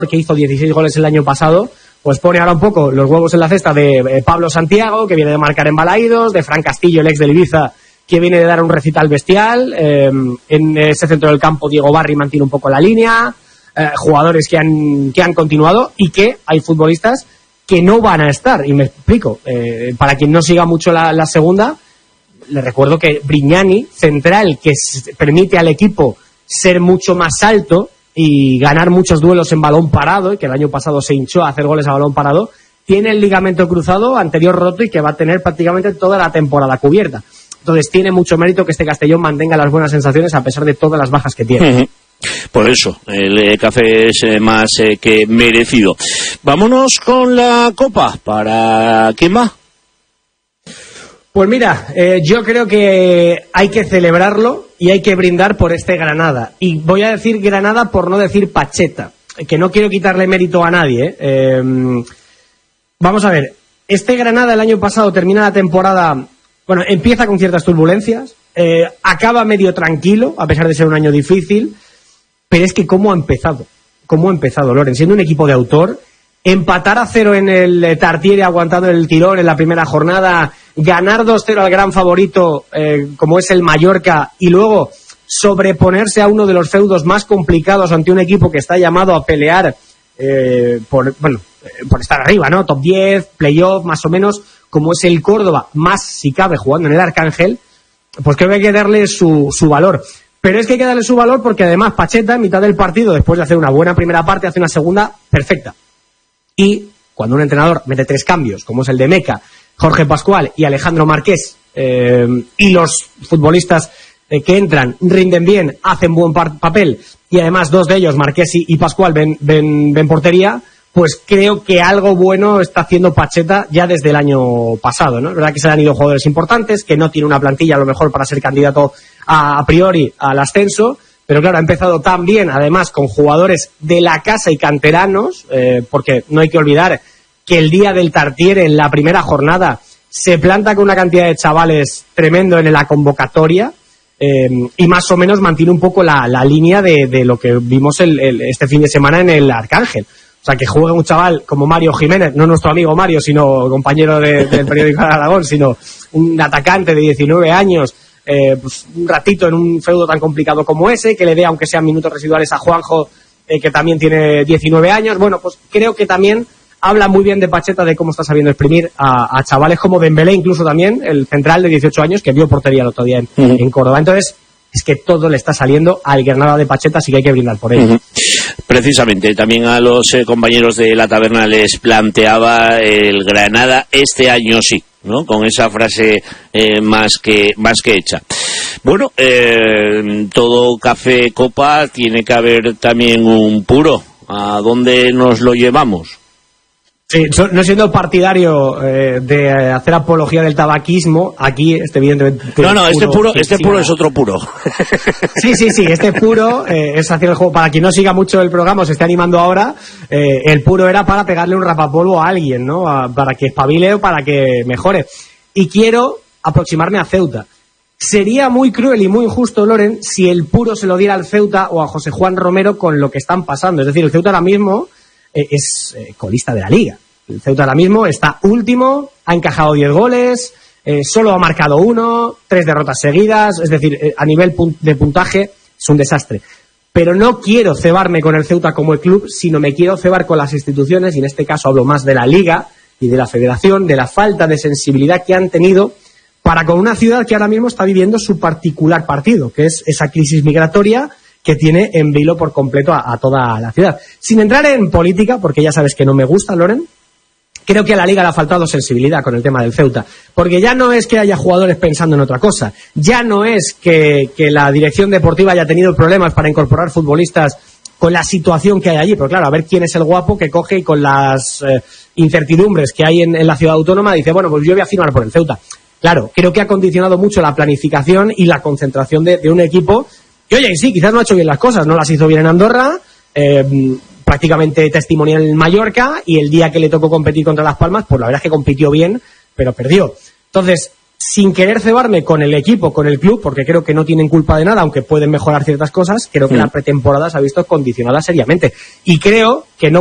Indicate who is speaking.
Speaker 1: que hizo 16 goles el año pasado, pues pone ahora un poco los huevos en la cesta de Pablo Santiago, que viene de marcar en Balaídos, de Fran Castillo, el ex del Ibiza, que viene de dar un recital bestial, en ese centro del campo Diego Barry mantiene un poco la línea, jugadores que han continuado, y que hay futbolistas que no van a estar, y me explico, para quien no siga mucho la segunda, le recuerdo que Brignani, central, que permite al equipo ser mucho más alto y ganar muchos duelos en balón parado, y que el año pasado se hinchó a hacer goles a balón parado, tiene el ligamento cruzado anterior roto y que va a tener prácticamente toda la temporada cubierta. Entonces tiene mucho mérito que este Castellón mantenga las buenas sensaciones a pesar de todas las bajas que tiene.
Speaker 2: Por eso, el café es más que merecido. Vámonos con la Copa. ¿Para quién va?
Speaker 1: Pues mira, yo creo que hay que celebrarlo y hay que brindar por este Granada. Y voy a decir Granada por no decir Pacheta, que no quiero quitarle mérito a nadie. Vamos a ver, este Granada el año pasado termina la temporada, bueno, empieza con ciertas turbulencias, acaba medio tranquilo, a pesar de ser un año difícil, pero es que ¿cómo ha empezado, Loren? Siendo un equipo de autor, empatar a 0 en el Tartiere aguantando el tirón en la primera jornada, ganar 2-0 al gran favorito como es el Mallorca, y luego sobreponerse a uno de los feudos más complicados ante un equipo que está llamado a pelear por estar arriba, ¿no? Top 10, playoff, más o menos, como es el Córdoba, más si cabe jugando en el Arcángel, pues creo que hay que darle su valor. Pero es que hay que darle su valor porque además Pacheta, en mitad del partido, después de hacer una buena primera parte, hace una segunda perfecta. Y cuando un entrenador mete 3 cambios, como es el de Meca, Jorge Pascual y Alejandro Marqués, y los futbolistas que entran rinden bien, hacen buen papel, y además 2 de ellos, Marqués y Pascual, ven portería, pues creo que algo bueno está haciendo Pacheta ya desde el año pasado, ¿no? Es verdad que se le han ido jugadores importantes, que no tiene una plantilla a lo mejor para ser candidato a priori al ascenso, pero claro, ha empezado tan bien, además con jugadores de la casa y canteranos, porque no hay que olvidar que el día del Tartiere, en la primera jornada, se planta con una cantidad de chavales tremendo en la convocatoria, y más o menos mantiene un poco la línea de lo que vimos este fin de semana en el Arcángel. O sea, que juegue un chaval como Mario Jiménez, no nuestro amigo Mario, sino compañero del periódico de Aragón, sino un atacante de 19 años, pues un ratito en un feudo tan complicado como ese, que le dé, aunque sean minutos residuales, a Juanjo, que también tiene 19 años. Bueno, pues creo que también habla muy bien de Pacheta, de cómo está sabiendo exprimir a chavales como Dembélé, incluso también, el central de 18 años, que vio portería el otro día en Córdoba. Entonces, es que todo le está saliendo al Granada de Pacheta, así que hay que brindar por ello.
Speaker 2: Precisamente, también a los compañeros de la taberna les planteaba el Granada este año sí, ¿no? Con esa frase más que hecha. Bueno, todo café copa tiene que haber también un puro. ¿A dónde nos lo llevamos?
Speaker 1: Sí, no siendo partidario de hacer apología del tabaquismo, aquí evidentemente...
Speaker 2: No, este puro es otro puro.
Speaker 1: Sí, este puro es hacer el juego. Para quien no siga mucho el programa, se esté animando ahora, el puro era para pegarle un rapapolvo a alguien, ¿no? Para que espabile o para que mejore. Y quiero aproximarme a Ceuta. Sería muy cruel y muy injusto, Loren, si el puro se lo diera al Ceuta o a José Juan Romero con lo que están pasando. Es decir, el Ceuta ahora mismo es colista de la Liga. El Ceuta ahora mismo está último, ha encajado 10 goles, solo ha marcado 1, 3 derrotas seguidas, es decir, a nivel de puntaje es un desastre. Pero no quiero cebarme con el Ceuta como el club, sino me quiero cebar con las instituciones, y en este caso hablo más de la Liga y de la Federación, de la falta de sensibilidad que han tenido para con una ciudad que ahora mismo está viviendo su particular partido, que es esa crisis migratoria que tiene en vilo por completo a toda la ciudad. Sin entrar en política, porque ya sabes que no me gusta, Loren, creo que a la Liga le ha faltado sensibilidad con el tema del Ceuta, porque ya no es que haya jugadores pensando en otra cosa, ya no es que la dirección deportiva haya tenido problemas para incorporar futbolistas con la situación que hay allí, pero claro, a ver quién es el guapo que coge y con las incertidumbres que hay en la ciudad autónoma dice, bueno, pues yo voy a firmar por el Ceuta. Claro, creo que ha condicionado mucho la planificación y la concentración de un equipo que, oye, sí, quizás no ha hecho bien las cosas, no las hizo bien en Andorra, prácticamente testimonial en Mallorca, y el día que le tocó competir contra Las Palmas, pues la verdad es que compitió bien, pero perdió. Entonces, sin querer cebarme con el equipo, con el club, porque creo que no tienen culpa de nada, aunque pueden mejorar ciertas cosas, creo que la pretemporada se ha visto condicionada seriamente. Y creo que no